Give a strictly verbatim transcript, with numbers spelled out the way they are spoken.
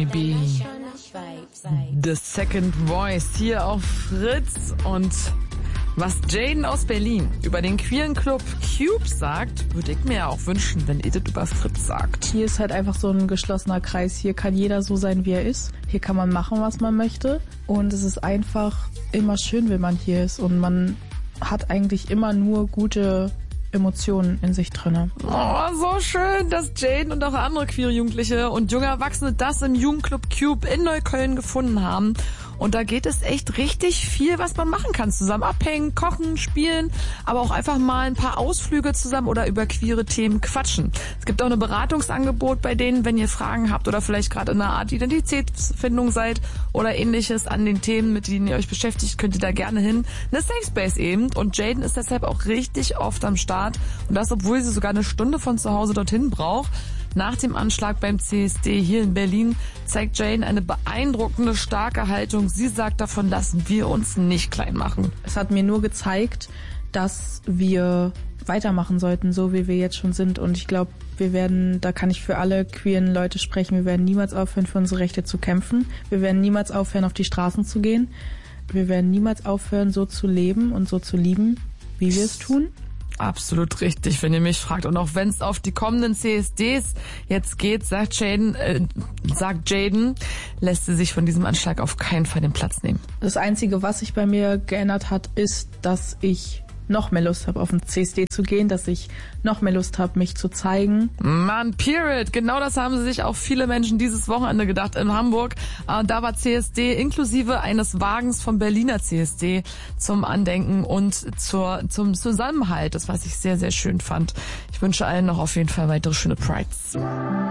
Johnny B. The Second Voice hier auf Fritz. Und was Jaden aus Berlin über den queeren Club Cube sagt, würde ich mir ja auch wünschen, wenn Edith über Fritz sagt. Hier ist halt einfach so ein geschlossener Kreis. Hier kann jeder so sein, wie er ist. Hier kann man machen, was man möchte. Und es ist einfach immer schön, wenn man hier ist. Und man hat eigentlich immer nur gute Emotionen in sich drinne. Oh, so schön, dass Jaden und auch andere queere Jugendliche und junge Erwachsene das im Jugendclub Cube in Neukölln gefunden haben. Und da geht es echt richtig viel, was man machen kann. Zusammen abhängen, kochen, spielen, aber auch einfach mal ein paar Ausflüge zusammen oder über queere Themen quatschen. Es gibt auch ein Beratungsangebot bei denen, wenn ihr Fragen habt oder vielleicht gerade in einer Art Identitätsfindung seid oder ähnliches an den Themen, mit denen ihr euch beschäftigt, könnt ihr da gerne hin. Eine Safe Space eben. Und Jaden ist deshalb auch richtig oft am Start. Und das, obwohl sie sogar eine Stunde von zu Hause dorthin braucht. Nach dem Anschlag beim C S D hier in Berlin zeigt Jane eine beeindruckende, starke Haltung. Sie sagt, davon lassen wir uns nicht klein machen. Es hat mir nur gezeigt, dass wir weitermachen sollten, so wie wir jetzt schon sind. Und ich glaube, wir werden, da kann ich für alle queeren Leute sprechen, wir werden niemals aufhören, für unsere Rechte zu kämpfen. Wir werden niemals aufhören, auf die Straßen zu gehen. Wir werden niemals aufhören, so zu leben und so zu lieben, wie wir es tun. Absolut richtig, wenn ihr mich fragt. Und auch wenn es auf die kommenden C S Ds jetzt geht, sagt Jaden, äh, sagt Jaden, lässt sie sich von diesem Anschlag auf keinen Fall den Platz nehmen. Das Einzige, was sich bei mir geändert hat, ist, dass ich noch mehr Lust habe, auf den C S D zu gehen, dass ich noch mehr Lust habe, mich zu zeigen. Mann, period. Genau das haben sich auch viele Menschen dieses Wochenende gedacht in Hamburg. Äh, da war C S D inklusive eines Wagens vom Berliner C S D zum Andenken und zur, zum Zusammenhalt. Das, was ich sehr, sehr schön fand. Ich wünsche allen noch auf jeden Fall weitere schöne Prides.